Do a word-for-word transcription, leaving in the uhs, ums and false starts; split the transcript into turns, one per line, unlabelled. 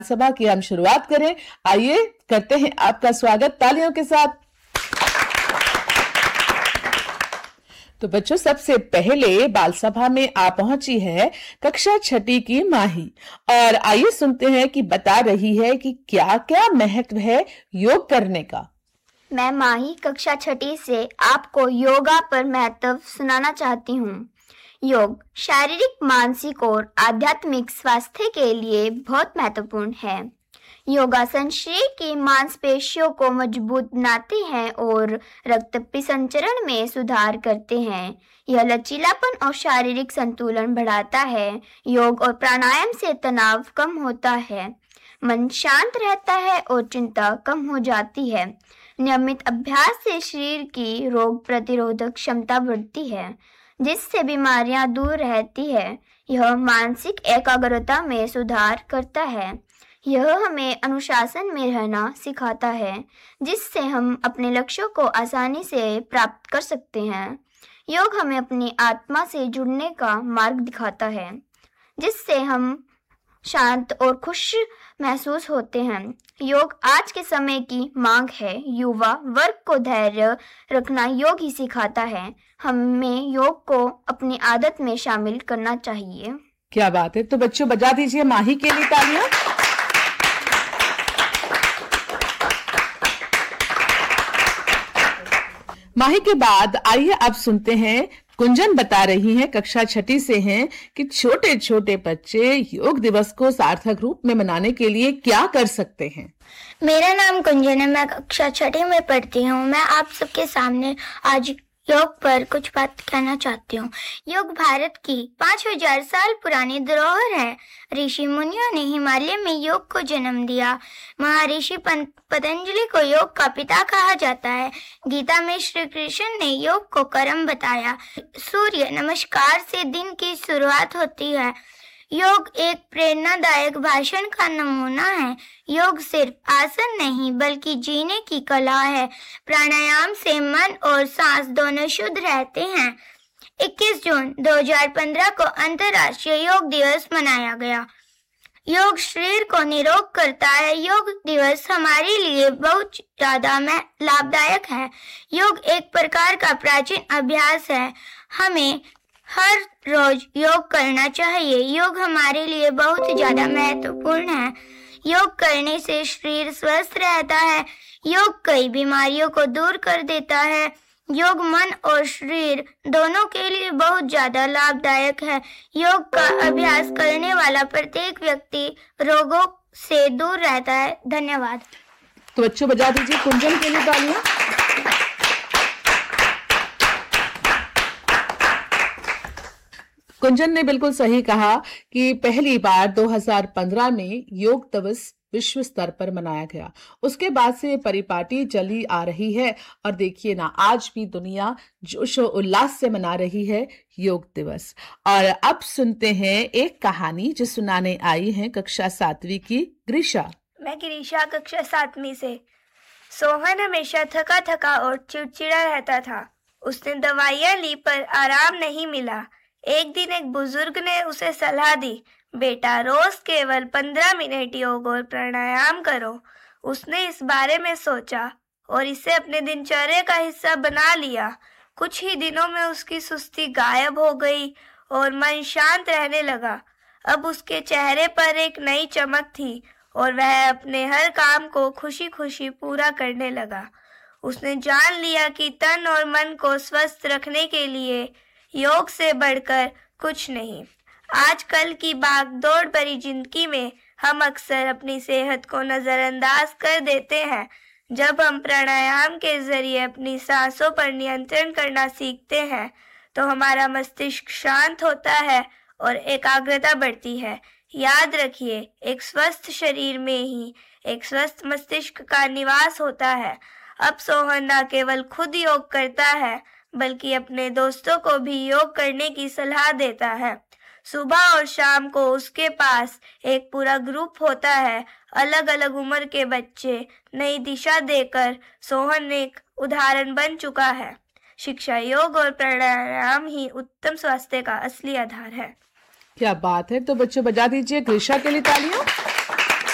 सभा की हम शुरुआत करें। आइए करते हैं आपका स्वागत तालियों के साथ। तो बच्चों, सबसे पहले बाल सभा में आ पहुंची है कक्षा छठी की माही, और आइए सुनते हैं कि बता रही है कि क्या क्या महत्व है योग करने का।
मैं माही कक्षा छठी से आपको योगा पर महत्व सुनाना चाहती हूँ। योग शारीरिक, मानसिक और आध्यात्मिक स्वास्थ्य के लिए बहुत महत्वपूर्ण है। योगासन शरीर की मांसपेशियों को मजबूत बनाते हैं और रक्त संचरण में सुधार करते हैं। यह लचीलापन और शारीरिक संतुलन बढ़ाता है। योग और प्राणायाम से तनाव कम होता है, मन शांत रहता है और चिंता कम हो जाती है। नियमित अभ्यास से शरीर की रोग प्रतिरोधक क्षमता बढ़ती है, जिससे बीमारियां दूर रहती है। यह मानसिक एकाग्रता में सुधार करता है। यह हमें अनुशासन में रहना सिखाता है, जिससे हम अपने लक्ष्यों को आसानी से प्राप्त कर सकते हैं। योग हमें अपनी आत्मा से जुड़ने का मार्ग दिखाता है, जिससे हम शांत और खुश महसूस होते हैं। योग आज के समय की मांग है। युवा वर्ग को धैर्य रखना योग ही सिखाता है। हमें योग को अपनी आदत में शामिल करना चाहिए।
क्या बात है। तो बच्चों, बजा दीजिए माही के लिए तालियां। माही के बाद आइए अब सुनते हैं, कुंजन बता रही हैं, कक्षा छठी से हैं, कि छोटे छोटे बच्चे योग दिवस को सार्थक रूप में मनाने के लिए क्या कर सकते हैं।
मेरा नाम कुंजन है, मैं कक्षा छठी में पढ़ती हूँ। मैं आप सबके सामने आज योग पर कुछ बात कहना चाहती हूँ। योग भारत की पाँच हजार साल पुरानी धरोहर है। ऋषि मुनियों ने हिमालय में योग को जन्म दिया। महर्षि पतंजलि को योग का पिता कहा जाता है। गीता में श्री कृष्ण ने योग को कर्म बताया। सूर्य नमस्कार से दिन की शुरुआत होती है। योग एक प्रेरणादायक भाषण का नमूना है। योग सिर्फ आसन नहीं, बल्कि जीने की कला है। प्राणायाम से मन और सांस दोनों शुद्ध रहते हैं। इक्कीस जून दो हज़ार पंद्रह को अंतर्राष्ट्रीय योग दिवस मनाया गया। योग शरीर को निरोग करता है। योग दिवस हमारे लिए बहुत ज्यादा लाभदायक है। योग एक प्रकार का प्राचीन अभ्यास है। हमें हर रोज योग करना चाहिए। योग हमारे लिए बहुत ज्यादा महत्वपूर्ण है। योग करने से शरीर स्वस्थ रहता है। योग कई बीमारियों को दूर कर देता है। योग मन और शरीर दोनों के लिए बहुत ज्यादा लाभदायक है। योग का अभ्यास करने वाला प्रत्येक व्यक्ति रोगों से दूर रहता है। धन्यवाद।
तो बच्चों, बजा दीजिए कुंजन के लिए तालियां। कुंजन ने बिल्कुल सही कहा कि पहली बार दो हज़ार पंद्रह में योग दिवस विश्व स्तर पर मनाया गया। उसके बाद से परिपाटी चली आ रही है, और देखिए ना, आज भी दुनिया जोश और उल्लास से मना रही है योग दिवस। और अब सुनते हैं एक कहानी जो सुनाने आई है कक्षा सातवीं की ग्रीशा।
मैं ग्रीशा, कक्षा सातवीं से। सोहन हमेशा थका थका और चिड़चिड़ा रहता था। उसने दवाइयां ली पर आराम नहीं मिला। एक दिन एक बुजुर्ग ने उसे सलाह दी, बेटा रोज केवल पंद्रह मिनट योग और प्राणायाम करो। उसने इस बारे में सोचा और इसे अपने दिनचर्या का हिस्सा बना लिया। कुछ ही दिनों में उसकी सुस्ती गायब हो गई और मन शांत रहने लगा। अब उसके चेहरे पर एक नई चमक थी और वह अपने हर काम को खुशी खुशी पूरा करने लगा। उसने जान लिया कि तन और मन को स्वस्थ रखने के लिए योग से बढ़कर कुछ नहीं। आजकल की भागदौड़ भरी जिंदगी में हम अक्सर अपनी सेहत को नजरअंदाज कर देते हैं। जब हम प्राणायाम के जरिए अपनी सांसों पर नियंत्रण करना सीखते हैं, तो हमारा मस्तिष्क शांत होता है और एकाग्रता बढ़ती है। याद रखिए, एक स्वस्थ शरीर में ही एक स्वस्थ मस्तिष्क का निवास होता है। अब सोहन न केवल खुद योग करता है, बल्कि अपने दोस्तों को भी योग करने की सलाह देता है। सुबह और शाम को उसके पास एक पूरा ग्रुप होता है। अलग अलग उम्र के बच्चे नई दिशा देकर सोहन एक उदाहरण बन चुका है। शिक्षा, योग और प्राणायाम ही उत्तम स्वास्थ्य का असली आधार है।
क्या बात है। तो बच्चों, बजा दीजिए ग्रीशा के लिए तालियां।